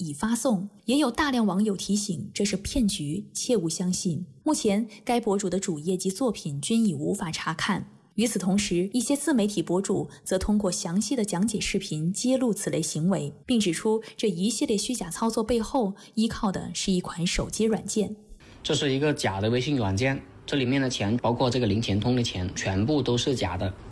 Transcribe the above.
已发送，也有大量网友提醒这是骗局，切勿相信。目前该博主的主页及作品均已无法查看。与此同时，一些自媒体博主则通过详细的讲解视频揭露此类行为，并指出这一系列虚假操作背后依靠的是一款手机软件。 这是一个假的微信软件，这里面的钱，包括这个零钱通的钱，全部都是假的。